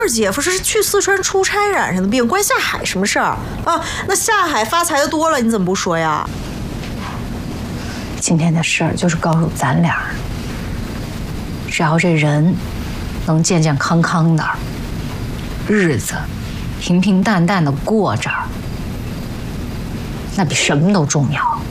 二姐夫是去四川出差染上的病，关夏海什么事儿啊？那夏海发财的多了，你怎么不说呀？ 今天的事儿就是告诉咱俩，只要这人能健健康康的，日子平平淡淡的过着，那比什么都重要。